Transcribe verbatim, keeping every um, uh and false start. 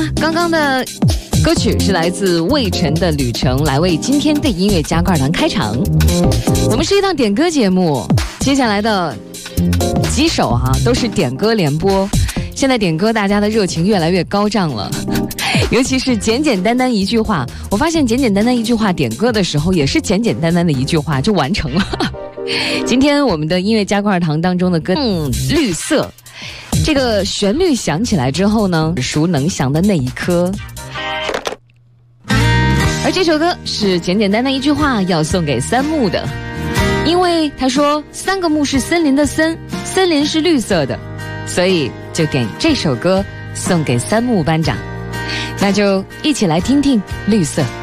啦，刚刚的歌曲是来自魏晨的《旅程》，来为今天的音乐加盖团开场。我们是一档点歌节目，接下来的几首哈、啊、都是点歌联播。现在点歌大家的热情越来越高涨了，尤其是简简单单一句话，我发现简简单单一句话点歌的时候也是简简单单的一句话就完成了。今天我们的音乐加块堂当中的歌嗯绿色，这个旋律响起来之后呢，耳熟能详的那一刻。而这首歌是简简单单一句话要送给三木的，因为他说三个木是森林的森，森林是绿色的，所以就点这首歌送给三木班长。那就一起来听听绿色。